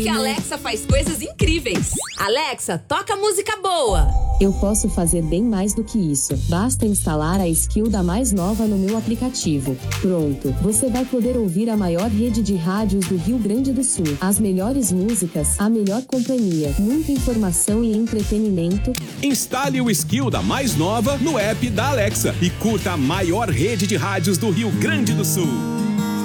Que a Alexa faz coisas incríveis. Alexa, toca música boa. Eu posso fazer bem mais do que isso. Basta instalar a skill da mais nova no meu aplicativo. Pronto, você vai poder ouvir a maior rede de rádios do Rio Grande do Sul. As melhores músicas, a melhor companhia, muita informação e entretenimento. Instale o skill da mais nova no app da Alexa e curta a maior rede de rádios do Rio Grande do Sul.